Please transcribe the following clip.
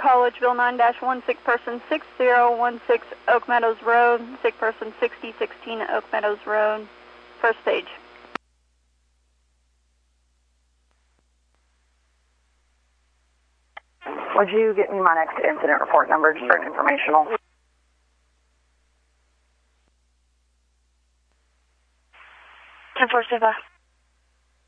Collegeville 9-1, sick person 6016 Oak Meadows Road, sick person 6016 Oak Meadows Road, first stage. Would you get me my next incident report number just for an informational? 10-4, stand by.